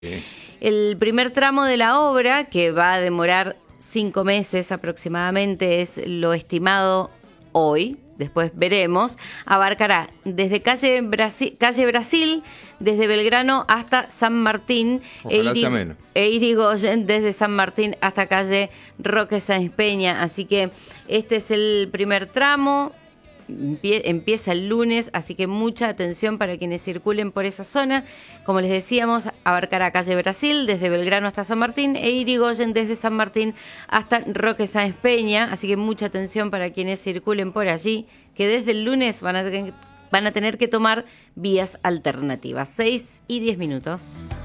Sí. El primer tramo de la obra, que va a demorar 5 meses aproximadamente, es lo estimado hoy, después veremos, abarcará desde calle Brasil, desde Belgrano hasta San Martín, Ojalá sea menos. e Irigoyen desde San Martín hasta calle Roque Sáenz Peña. Así que este es el primer tramo. Empieza el lunes, así que mucha atención para quienes circulen por esa zona. Como les decíamos, abarcará calle Brasil desde Belgrano hasta San Martín e Irigoyen desde San Martín hasta Roque Sáenz Peña, así que mucha atención para quienes circulen por allí, que desde el lunes van a tener que tomar vías alternativas. 6:10.